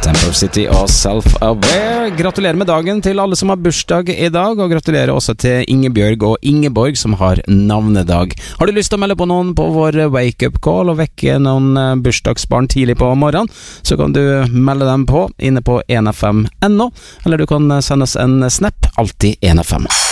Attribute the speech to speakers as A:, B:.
A: Temple City og Self-Aware. Gratulerer med dagen til alle som har bursdag i dag, og gratulerer også til Ingebjørg og Ingeborg som har navnedag. Har du lyst til å melde på noen på vår wake-up call og vekke noen bursdagsbarn tidlig på morgenen, så kan du melde dem på inne på 1FM.no, eller du kan sende oss en snap, alltid 1FM.